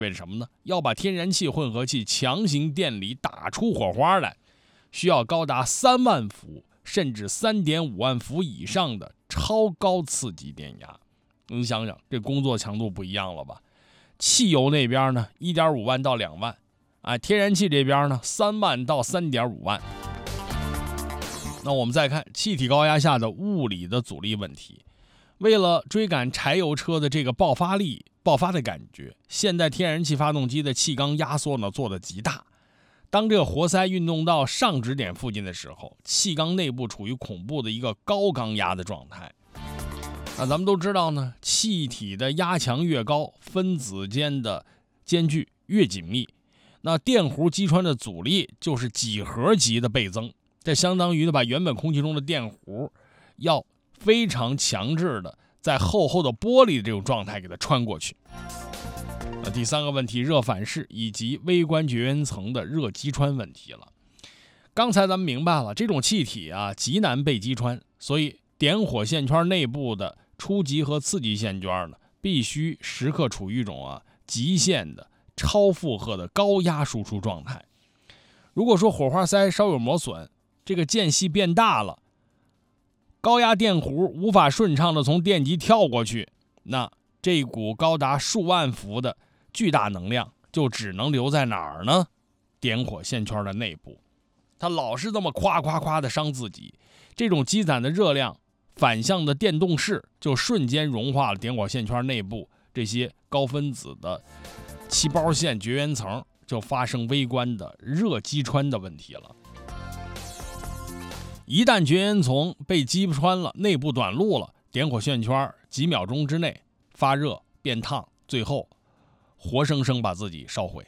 为什么呢？要把天然气混合气强行电离打出火花来，需要高达3万伏甚至3.5万伏以上的超高刺激电压。你想想，这工作强度不一样了吧？汽油那边呢1.5万到2万，天然气这边呢3万到3.5万。那我们再看气体高压下的物理的阻力问题。为了追赶柴油车的这个爆发的感觉，现代天然气发动机的气缸压缩呢做得极大。当这个活塞运动到上止点附近的时候，气缸内部处于恐怖的一个高缸压的状态。咱们都知道呢，气体的压强越高，分子间的间距越紧密，那电弧击穿的阻力就是几何级的倍增。这相当于把原本空气中的电弧要非常强制的在厚厚的玻璃这种状态给它穿过去。第三个问题，热反式以及微观绝缘层的热击穿问题了。刚才咱们明白了，这种气体极难被击穿，所以点火线圈内部的初级和次级线圈呢，必须时刻处于一种极限的超负荷的高压输出状态。如果说火花塞稍有磨损，这个间隙变大了，高压电弧无法顺畅的从电极跳过去，那这一股高达数万伏的巨大能量就只能留在哪儿呢？点火线圈的内部。它老是这么夸的伤自己，这种积攒的热量反向的电动势就瞬间融化了点火线圈内部这些高分子的气包线绝缘层，就发生微观的热击穿的问题了。一旦绝缘层被击穿了，内部短路了，点火线圈几秒钟之内发热变烫，最后活生生把自己烧毁。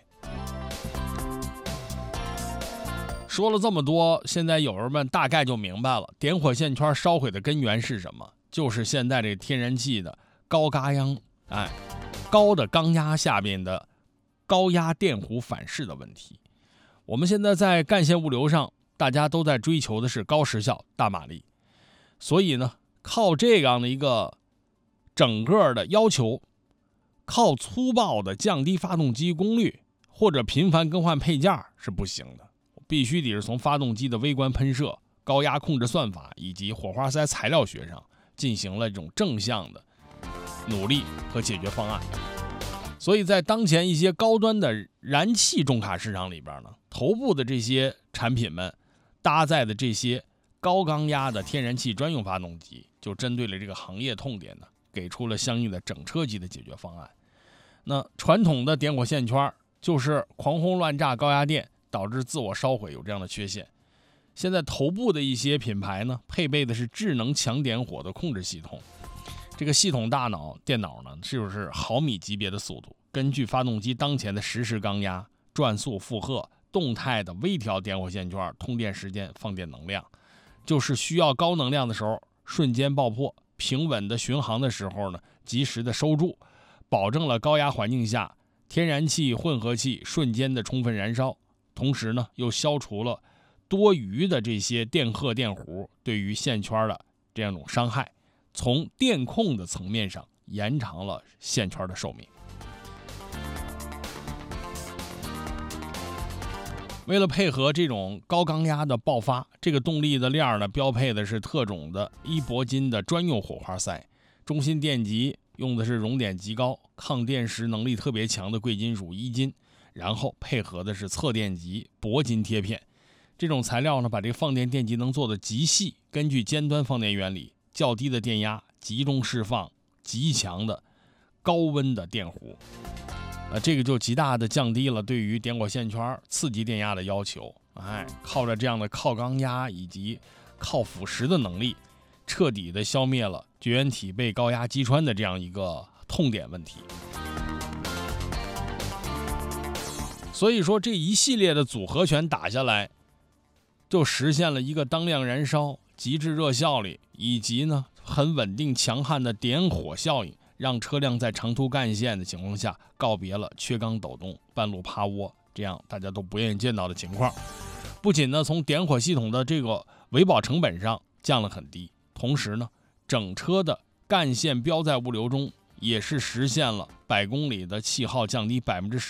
说了这么多，现在友人们大概就明白了，点火线圈烧毁的根源是什么？就是现在这天然气的高的缸压下面的高压电弧反式的问题。我们现在在干线物流上，大家都在追求的是高时效、大马力，所以呢，靠这样的一个整个的要求，靠粗暴的降低发动机功率或者频繁更换配件是不行的，必须得是从发动机的微观喷射、高压控制算法以及火花塞材料学上进行了这种正向的努力和解决方案。所以在当前一些高端的燃气重卡市场里边呢，头部的这些产品们搭载的这些高缸压的天然气专用发动机，就针对了这个行业痛点呢，给出了相应的整车级的解决方案。那传统的点火线圈就是狂轰乱炸高压电，导致自我烧毁，有这样的缺陷。现在头部的一些品牌呢，配备的是智能强点火的控制系统。这个系统电脑呢，就是毫米级别的速度，根据发动机当前的实时缸压、转速负荷，动态的微调点火线圈通电时间、放电能量，就是需要高能量的时候瞬间爆破，平稳的巡航的时候呢，及时的收住，保证了高压环境下天然气混合气瞬间的充分燃烧，同时呢，又消除了多余的这些电荷电弧对于线圈的这样一种伤害，从电控的层面上延长了线圈的寿命。为了配合这种高缸压的爆发，这个动力的链呢，标配的是特种的铱铂金的专用火花塞，中心电极用的是熔点极高、抗电石能力特别强的贵金属铱金，然后配合的是侧电极铂金贴片。这种材料呢，把这个放电电极能做的极细，根据尖端放电原理，较低的电压集中释放极强的高温的电弧。这个就极大的降低了对于点火线圈次级电压的要求。靠着这样的靠缸压以及靠腐蚀的能力，彻底的消灭了绝缘体被高压击穿的这样一个痛点问题。所以说，这一系列的组合拳打下来，就实现了一个当量燃烧、极致热效率以及呢很稳定强悍的点火效应，让车辆在长途干线的情况下告别了缺缸抖动、半路趴窝这样大家都不愿意见到的情况。不仅呢从点火系统的这个维保成本上降了很低，同时呢整车的干线标载物流中也是实现了100公里的气耗降低10%，